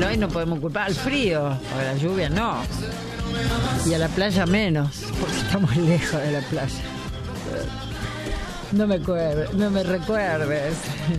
Bueno, hoy no podemos culpar al frío, a la lluvia no. Y a la playa menos, porque estamos lejos de la playa. No me recuerdes.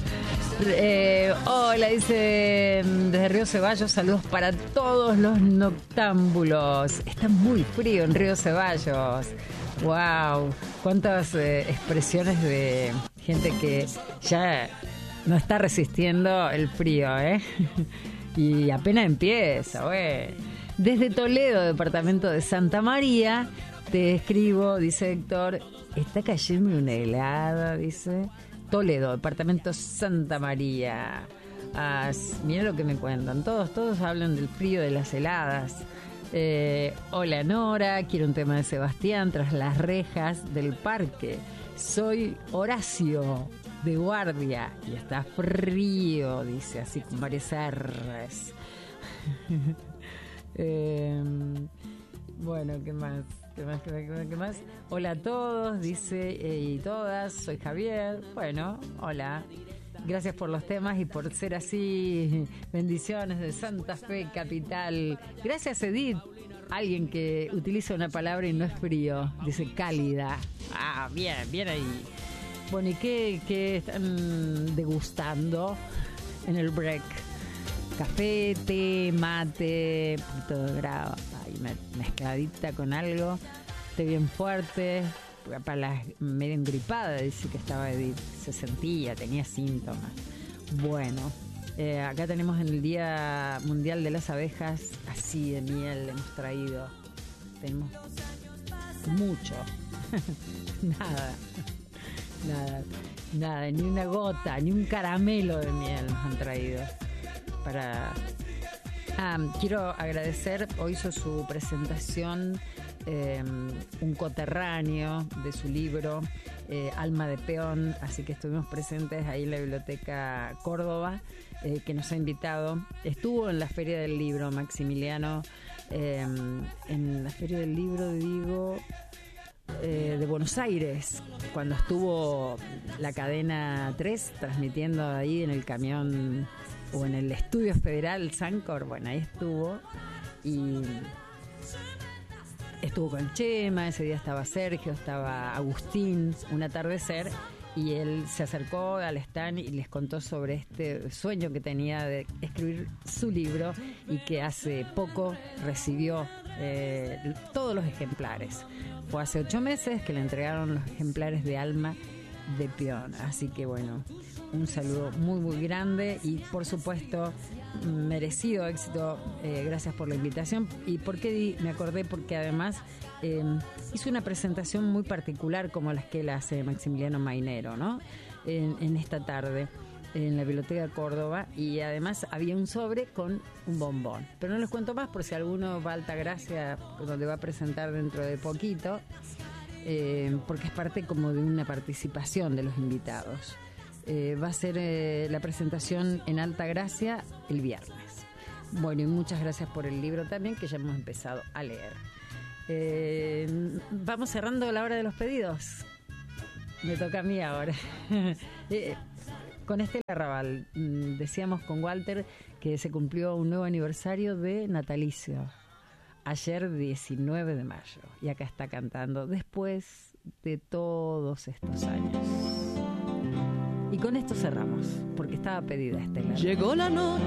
Hola, dice desde Río Ceballos, saludos para todos los noctámbulos. Está muy frío en Río Ceballos. Wow, cuántas expresiones de gente que ya no está resistiendo el frío, y apenas empieza, güey. Desde Toledo, departamento de Santa María, te escribo, dice Héctor, está cayendo una helada, dice. Toledo, departamento Santa María. Mira lo que me cuentan. Todos hablan del frío, de las heladas. Hola Nora, quiero un tema de Sebastián, Tras las rejas del parque. Soy Horacio, de guardia, y está frío, dice, así con varias R's. Bueno, ¿qué más? ¿Qué más? Hola a todos, dice, y todas, soy Javier. Bueno, hola. Gracias por los temas y por ser así. Bendiciones de Santa Fe, capital. Gracias, Edith. Alguien que utiliza una palabra y no es frío. Dice cálida. Bien ahí. Bueno, ¿y qué están degustando en el break? Café, té, mate, un poquito de grava, mezcladita con algo, té bien fuerte, para la medio engripada, dice que estaba Edith, se sentía, tenía síntomas. Bueno, acá tenemos en el Día Mundial de las Abejas, así de miel hemos traído, tenemos mucho, nada, ni una gota, ni un caramelo de miel nos han traído. Quiero agradecer, hoy hizo su presentación un coterráneo de su libro Alma de Peón, así que estuvimos presentes ahí en la Biblioteca Córdoba, que nos ha invitado. Estuvo en la Feria del Libro, Maximiliano, en la Feria del Libro, de Buenos Aires, cuando estuvo la cadena 3 transmitiendo ahí en el camión o en el Estudio Federal Sancor. Bueno, ahí estuvo y estuvo con Chema, ese día estaba Sergio, estaba Agustín, un atardecer, y él se acercó al stand y les contó sobre este sueño que tenía de escribir su libro y que hace poco recibió todos los ejemplares. Fue hace 8 meses que le entregaron los ejemplares de Alma de Peón, así que bueno, un saludo muy muy grande y por supuesto merecido éxito. Gracias por la invitación. ¿Y por qué me acordé? Porque además hizo una presentación muy particular como las que él hace Maximiliano Mainero, ¿no? En esta tarde en la Biblioteca Córdoba, y además había un sobre con un bombón, pero no les cuento más por si alguno va a Altagracia, donde va a presentar dentro de poquito, porque es parte como de una participación de los invitados. Va a ser la presentación en Altagracia el viernes. Bueno, y muchas gracias por el libro también, que ya hemos empezado a leer. Vamos cerrando la hora de los pedidos. Me toca a mí ahora. Con Estela Raval, decíamos con Walter que se cumplió un nuevo aniversario de natalicio. Ayer 19 de mayo. Y acá está cantando después de todos estos años. Y con esto cerramos, porque estaba pedida Estela. Llegó la noche.